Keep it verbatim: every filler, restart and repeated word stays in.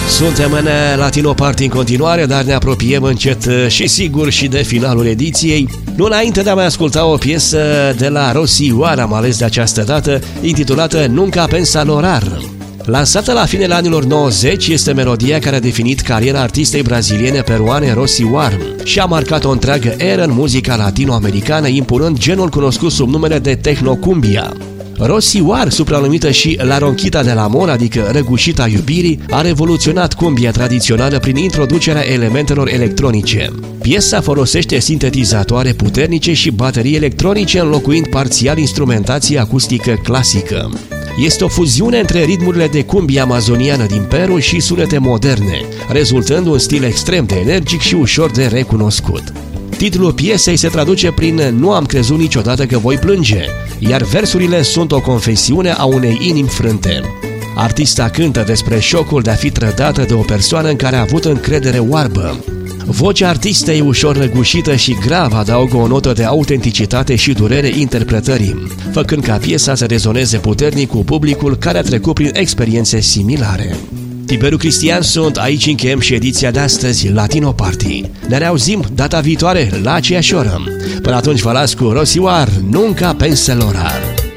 Suntem în Latino Party în continuare, dar ne apropiem încet și sigur și de finalul ediției. Nu înainte de a mai asculta o piesă de la Rosy War, am ales de această dată, intitulată Nunca Pensalorar. Lansată la finele anilor nouăzeci, este melodia care a definit cariera artistei braziliene peruane Rosy War și a marcat o întreagă eră în muzica latino-americană, impunând genul cunoscut sub numele de techno-cumbia. Rosy War, supranumită și La Ronquita del Amor, adică Răgușita iubirii, a revoluționat cumbia tradițională prin introducerea elementelor electronice. Piesa folosește sintetizatoare puternice și baterii electronice, înlocuind parțial instrumentația acustică clasică. Este o fuziune între ritmurile de cumbia amazoniană din Peru și sunete moderne, rezultând un stil extrem de energic și ușor de recunoscut. Titlul piesei se traduce prin Nu am crezut niciodată că voi plânge, iar versurile sunt o confesiune a unei inimi frânte. Artista cântă despre șocul de a fi trădată de o persoană în care a avut încredere oarbă. Vocea artistei ușor răgușită și grav adaugă o notă de autenticitate și durere interpretării, făcând ca piesa să rezoneze puternic cu publicul care a trecut prin experiențe similare. Tiberiu Cristian sunt, aici încheiem și ediția de astăzi Latino Party. Ne reauzim data viitoare la aceeași oră. Până atunci vă las cu Rosy War, Nunca Pensalorar.